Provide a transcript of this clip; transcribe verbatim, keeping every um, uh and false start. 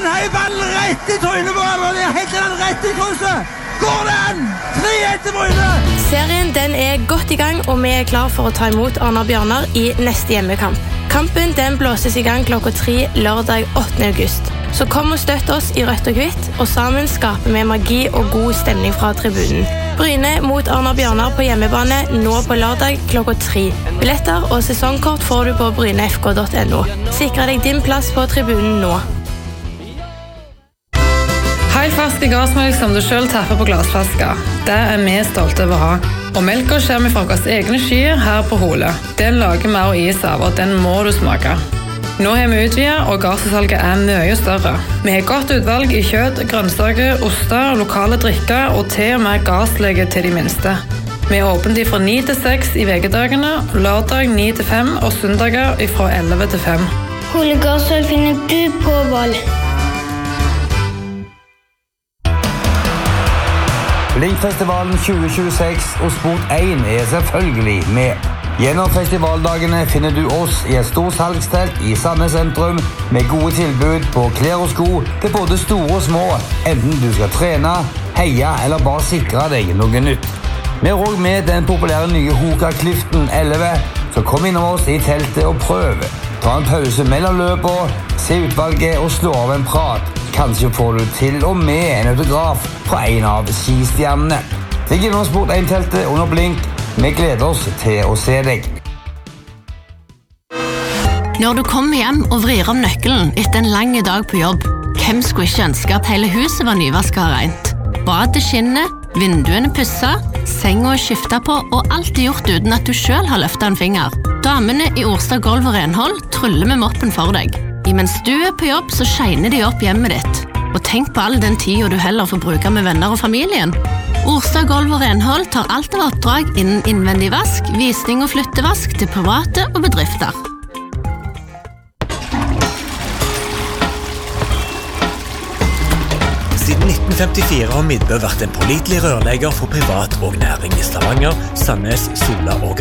Han heier ballen rett i trynet på han, og det heter han rett i krysset. Går det an? tre ett til Bryne! Serien den er godt i gang, og vi er klar for å ta imot Arna-Bjørnar i neste hjemmekamp. Kampen den blåses i gang klokka tre lørdag åttende august. Så kom og støtt oss i rødt og hvitt, og sammen skaper vi magi og god stemning fra tribunen. Bryne mot Arna-Bjørnar på hjemmebane nå på lørdag klokka tre. Billetter og sesongkort får du på brynefk punktum no. Sikre deg din plass på tribunen nå. Helt ferske gassmelk som du selv tapper på glassflasker. Det er vi stolte over å ha. Og melka skjer vi fra våre egne skyer her på Hole. Den lager vi og is av, og den må du smake. Nå har vi utvidet, og gasssalget er mye større. Vi har godt utvalg i kjøtt, grønnsaker, oster, lokale drikker og til og med gasslege til de minste. Vi er åpent fra ni til seks i vekedagene, lørdag ni til fem og søndager fra elleve til fem. Hole gasssalg finner du på Val. Blinkfestivalen tjue tjueseks og Sport én er selvfølgelig med. Gjennom festivaldagene finner du oss i et stort salgstelt i Sandnes sentrum med gode tilbud på klær og sko til både store og små, enten du skal trene, heie eller bare sikre deg noe nytt. Vi har også med den populære nye Hoka Clifton elleve, så kom innom oss i teltet og prøv. Ta en pause mellom løpet, se utvalget og slå av en prat. Kanskje får du til og med en autograf fra en av skistjernene. Ligg innom Sport én-teltet under Blink. Vi gleder oss til å se deg. Når du kommer hjem og vrir om nøkkelen etter en lang dag på jobb, hvem skulle ikke ønske at hele huset var nyvasket og rent? Badet skinner, vinduene pusset, senga er skiftet på, og alt er gjort uten at du selv har løftet en finger. Damene i Orstad Golv og Renhold tryller med moppen for deg. Mens du er på jobb, så skjeiner de opp hjemmet ditt. Og tenk på all den tiden du heller får bruke med venner og familien. Orstad Golv og Renhold tar alt av oppdrag innen innvendig vask, visning og flyttevask til private og bedrifter. Siden nitten femtifire har Midtbø vært en pålitelig rørlegger for privat og næring i Stavanger, Sandnes, Sola og